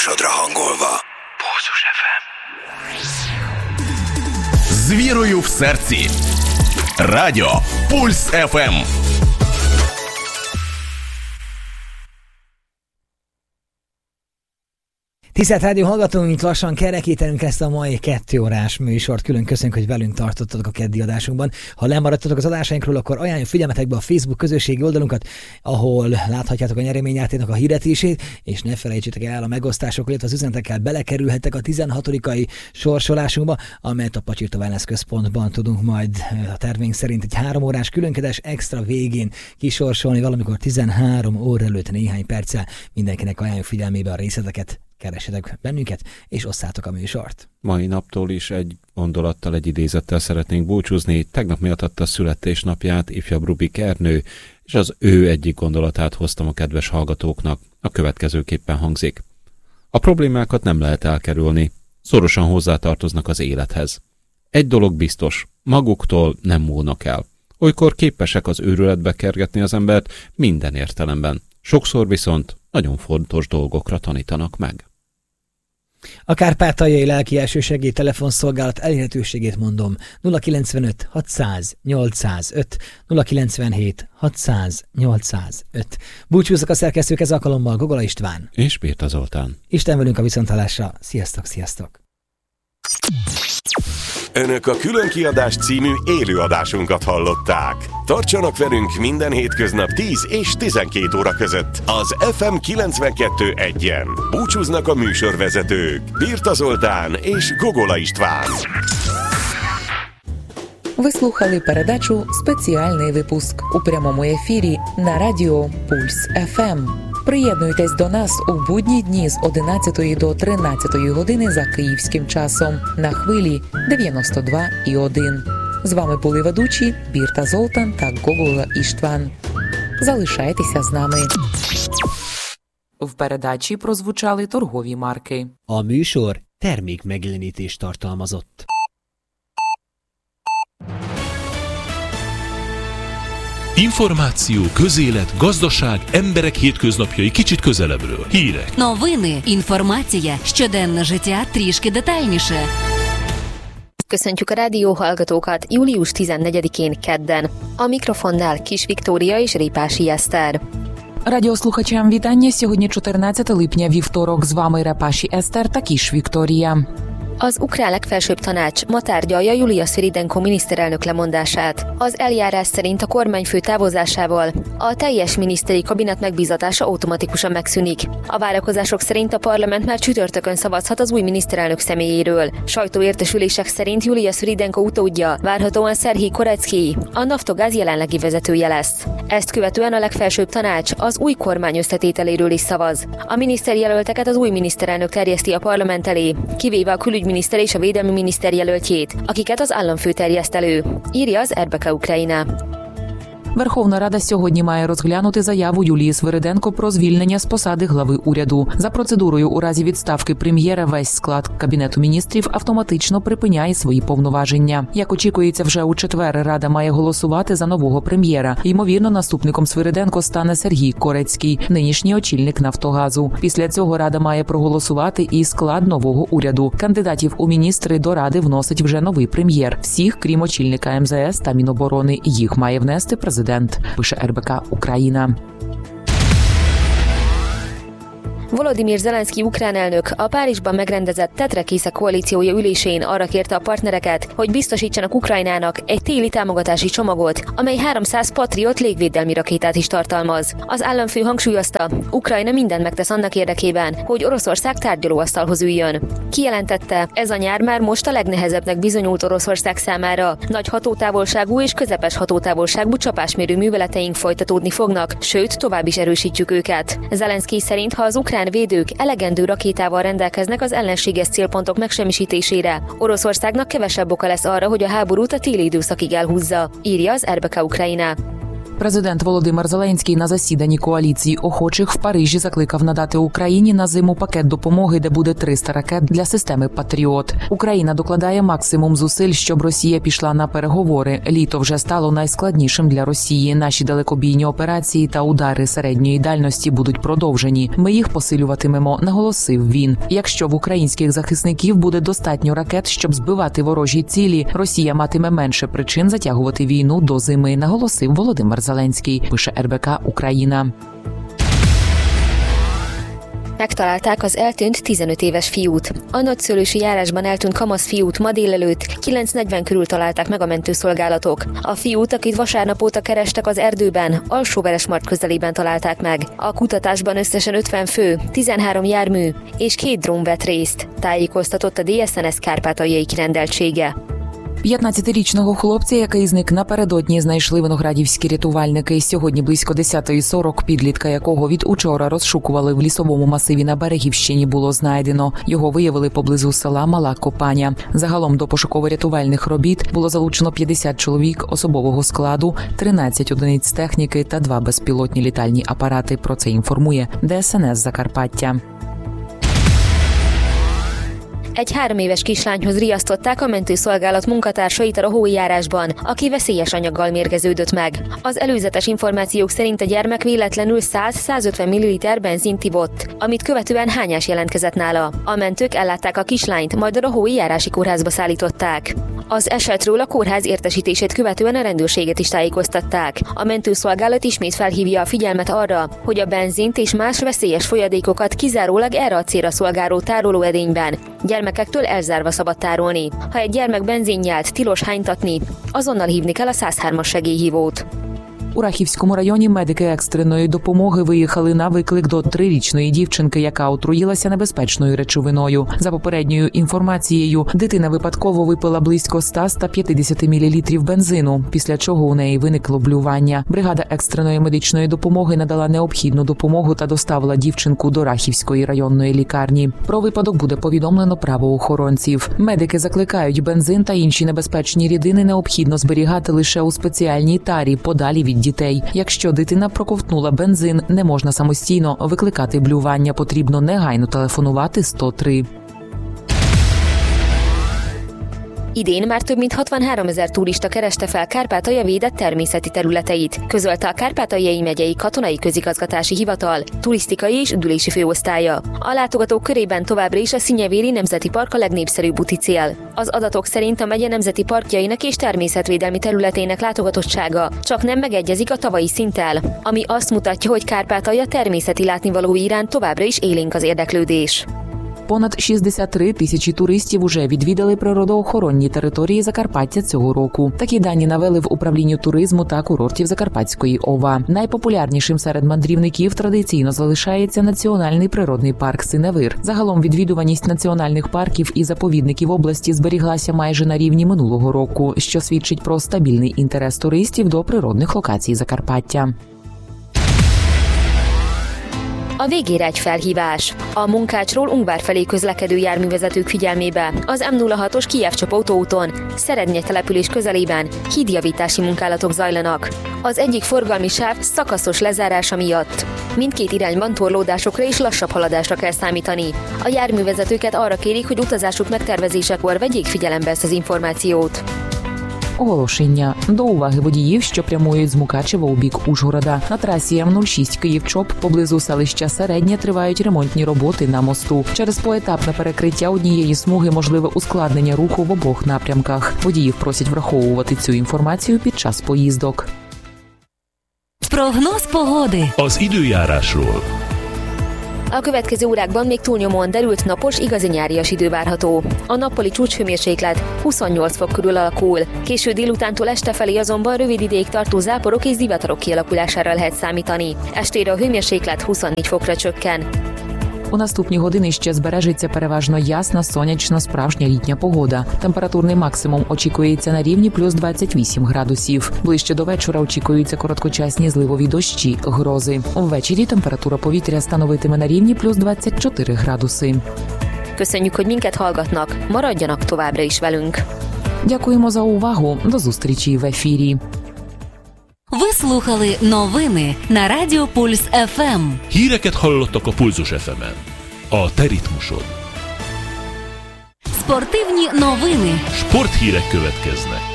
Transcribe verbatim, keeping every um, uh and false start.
ritmusodra hangolva. Pulzus ef em. З вірою в серці. Радіо Пульс еф ем. Tisztelt Rádió hallgatóink, itt lassan kerekítenünk ezt a mai kettő órás műsort. Külön köszönjük, hogy velünk tartottatok a keddi adásunkban. Ha lemaradtatok az adásainkról, akkor ajánljuk figyelmetekbe a Facebook közösségi oldalunkat, ahol láthatjátok a nyereményjátéknak a hirdetését, és ne felejtsétek el a megosztásokkal, illetve az üzenetekkel belekerülhettek a tizenhatodikai sorsolásunkba, amelyet a Pacsirta Wellness Központban tudunk majd a tervénk szerint egy három órás különkedés extra végén kisorsolni, valamikor tizenhárom óra előtt néhány perccel. Mindenkinek ajánljuk figyelmébe a részleteket. Keressetek bennünket, és osszátok a műsort. Mai naptól is egy gondolattal, egy idézettel szeretnénk búcsúzni. Tegnap méltatta születésnapját ifjabb Rubik Ernő, és az ő egyik gondolatát hoztam a kedves hallgatóknak. A következőképpen hangzik. A problémákat nem lehet elkerülni, szorosan hozzátartoznak az élethez. Egy dolog biztos, maguktól nem múlnak el. Olykor képesek az őrületbe kergetni az embert minden értelemben. Sokszor viszont nagyon fontos dolgokra tanítanak meg. A Kárpátaljai Lelki Elsősegély telefonszolgálat elérhetőségét mondom: nulla kilencvenöt hatszáz nyolcszázöt, nulla kilencvenhét hatszáz nyolcszázöt. Búcsúzok a szerkesztők ez alkalommal, Gogola István és Birta Zoltán. Isten velünk a viszonthallásra. Sziasztok, sziasztok! Önök a Különkiadás című élőadásunkat hallották. Tartsanak velünk minden hétköznap tíz és tizenkét óra között az ef em kilencvenkettő egyen. Búcsúznak a műsorvezetők Birta Zoltán és Gogola István. Ви слухали передачу «Спеціальний випуск» у прямому ефірі на радіо Пульс еф ем. Приєднуйтесь до нас у будні дні з одинадцятої до тринадцятої години за київським часом на хвилі дев'яносто два і один. З вами були ведучі Бірта Золтан та Гогола Іштван. Залишайтеся з нами. В передачі прозвучали торгові марки. A műsor termék megjelenítést tartalmazott. Információ, közélet, gazdaság, emberek hétköznapjai kicsit közelebbről. Hírek. Новини, інформація, щоденне життя трішки детальніше. Köszöntjük a rádió hallgatókat július tizennegyedikén kedden. A mikrofonnál Kis Viktória és Répási Eszter. Радіослухачам вітання. Сьогодні чотирнадцяте липня, вівторок. З вами Репаші Eszter та Kis Viktória. Az ukrán legfelsőbb tanács ma tárgyalja Julia Sviridenko miniszterelnök lemondását. Az eljárás szerint a kormányfő távozásával a teljes miniszteri kabinet megbízatása automatikusan megszűnik. A várakozások szerint a parlament már csütörtökön szavazhat az új miniszterelnök személyéről. Sajtóértesülések szerint Julia Sviridenko utódja várhatóan Szerhij Korecki, a Naftogáz jelenlegi vezetője lesz. Ezt követően a legfelsőbb tanács az új kormány összetételéről is szavaz. A miniszterjelölteket az új miniszterelnök terjeszti a parlament elé, kivéve a külügyminiszter és a védelmi miniszter jelöltjét, akiket az államfő terjeszt elő, írja az er bé ká Ukrajna. Верховна Рада сьогодні має розглянути заяву Юлії Свириденко про звільнення з посади глави уряду. За процедурою, у разі відставки прем'єра весь склад Кабінету міністрів автоматично припиняє свої повноваження. Як очікується, вже у четвер Рада має голосувати за нового прем'єра. Ймовірно, наступником Свириденко стане Сергій Корецький, нинішній очільник Нафтогазу. Після цього Рада має проголосувати і склад нового уряду. Кандидатів у міністри до Ради вносить вже новий прем'єр. Всіх, крім очільника ем зе ес та Міноборони. Їх має внести президент. Президент, пише ер bé ká Ukrajina. Volodymyr Zelenszky ukrán elnök a Párizsban megrendezett tetrekésze koalíciója ülésén arra kérte a partnereket, hogy biztosítsanak Ukrajnának egy téli támogatási csomagot, amely háromszáz Patriot légvédelmi rakétát is tartalmaz. Az államfő hangsúlyozta, Ukrajna mindent megtesz annak érdekében, hogy Oroszország tárgyalóasztalhoz üljön. Kijelentette, ez a nyár már most a legnehezebbnek bizonyult Oroszország számára. Nagy hatótávolságú és közepes hatótávolságú csapásmérő műveleteink folytatódni fognak, sőt, tovább is erősítjük őket. Zelenszky szerint, ha az ukrán védők elegendő rakétával rendelkeznek az ellenséges célpontok megsemmisítésére, Oroszországnak kevesebb oka lesz arra, hogy a háborút a téli időszakig elhúzza, írja az er bé ká Ukrajna. Президент Володимир Зеленський на засіданні коаліції охочих в Парижі закликав надати Україні на зиму пакет допомоги, де буде триста ракет для системи «Патріот». Україна докладає максимум зусиль, щоб Росія пішла на переговори. Літо вже стало найскладнішим для Росії. Наші далекобійні операції та удари середньої дальності будуть продовжені. Ми їх посилюватимемо, наголосив він. Якщо в українських захисників буде достатньо ракет, щоб збивати ворожі цілі, Росія матиме менше причин затягувати війну до зими, наголосив Володимир Зеленський, пише ер бе ка Україна. Megtalálták az eltűnt tizenöt éves fiút. A nagyszülősi járásban eltűnt kamasz fiút ma délelőtt kilenc negyven körül találták meg a mentőszolgálatok. A fiút, akit vasárnap óta kerestek az erdőben, Alsóveresmart közelében találták meg. A kutatásban összesen ötven fő, tizenhárom jármű és két drón vett részt, tájékoztatott a dé es en es kárpátaljai kirendeltsége. п'ятнадцятирічного хлопця, який зник напередодні, знайшли виноградівські рятувальники. Сьогодні близько десята сорок підлітка, якого від учора розшукували в лісовому масиві на Берегівщині, було знайдено. Його виявили поблизу села Мала Копаня. Загалом до пошуково-рятувальних робіт було залучено п'ятдесят чоловік особового складу, тринадцять одиниць техніки та два безпілотні літальні апарати. Про це інформує де ес en es Закарпаття. Egy három éves kislányhoz riasztották a mentőszolgálat munkatársait a Rahói járásban, aki veszélyes anyaggal mérgeződött meg. Az előzetes információk szerint a gyermek véletlenül száz-százötven milliliter benzint ivott, amit követően hányás jelentkezett nála. A mentők ellátták a kislányt, majd a Rahói járási kórházba szállították. Az esetről a kórház értesítését követően a rendőrséget is tájékoztatták. A mentőszolgálat ismét felhívja a figyelmet arra, hogy a benzint és más veszélyes folyadékokat kizárólag erre a célra szolgáló tárolóedényben, gyermekektől elzárva szabad tárolni. Ha egy gyermek benzinnyelt, tilos hánytatni, azonnal hívni kell a száz hármas segélyhívót. У Рахівському районі медики екстреної допомоги виїхали на виклик до трирічної дівчинки, яка отруїлася небезпечною речовиною. За попередньою інформацією, дитина випадково випила близько сто - сто п'ятдесят мілілітрів бензину, після чого у неї виникло блювання. Бригада екстреної медичної допомоги надала необхідну допомогу та доставила дівчинку до Рахівської районної лікарні. Про випадок буде повідомлено правоохоронців. Медики закликають бензин та інші небезпечні рідини необхідно зберігати лише у спеціальній тарі, подалі від дітей. Якщо дитина проковтнула бензин, не можна самостійно викликати блювання, потрібно негайно телефонувати сто три. Idén már több mint hatvanháromezer turista kereste fel Kárpátalja védett természeti területeit, közölte a Kárpátaljai megyei katonai közigazgatási hivatal turisztikai és üdülési főosztálya. A látogatók körében továbbra is a Szinyevéri Nemzeti Park a legnépszerűbb úti cél. Az adatok szerint a megye nemzeti parkjainak és természetvédelmi területének látogatottsága csak nem megegyezik a tavalyi szinttel, ami azt mutatja, hogy Kárpátalja természeti látnivalói iránt továbbra is élénk az érdeklődés. Понад шістдесят три тисячі туристів уже відвідали природоохоронні території Закарпаття цього року. Такі дані навели в управлінню туризму та курортів Закарпатської ОВА. Найпопулярнішим серед мандрівників традиційно залишається Національний природний парк Синевир. Загалом відвідуваність національних парків і заповідників області зберіглася майже на рівні минулого року, що свідчить про стабільний інтерес туристів до природних локацій Закарпаття. A végére egy felhívás. A Munkácsról Ungvár felé közlekedő járművezetők figyelmébe az em nulla hatos Kijevcsop autóúton, Szerednye település közelében hídjavítási munkálatok zajlanak. Az egyik forgalmi sáv szakaszos lezárása miatt. Mindkét irányban torlódásokra és lassabb haladásra kell számítani. A járművezetőket arra kérik, hogy utazásuk megtervezésekor vegyék figyelembe ezt az információt. Оголошення. До уваги водіїв, що прямують з Мукачева у бік Ужгорода. На трасі ем нуль шість Київ-Чоп поблизу селища Середнє тривають ремонтні роботи на мосту. Через поетапне перекриття однієї смуги можливе ускладнення руху в обох напрямках. Водіїв просять враховувати цю інформацію під час поїздок. Прогноз pogody. Az időjárásról. A következő órákban még túlnyomóan derült, napos, igazi nyárias idő várható. A nappali csúcshőmérséklet huszonnyolc fok körül alakul. Késő délutántól este felé azonban rövid ideig tartó záporok és zivatarok kialakulására lehet számítani. Estére a hőmérséklet huszonnégy fokra csökken. У наступні години ще збережеться переважно ясна, сонячна, справжня літня погода. Температурний максимум очікується на рівні плюс двадцять вісім градусів. Ближче до вечора очікуються короткочасні зливові дощі, грози. Ввечері температура повітря становитиме на рівні плюс двадцять чотири градуси. Köszönjük, hogy minket hallgatnak. Maradjanak továbbra is velünk. Дякуємо за увагу. До зустрічі в ефірі. Ви слухали новини на Радіо Пульс еф ем. Híreket hallottak a Pulzus еф ем-en. A te ritmusod. Спортивні новини. Sporthírek következnek.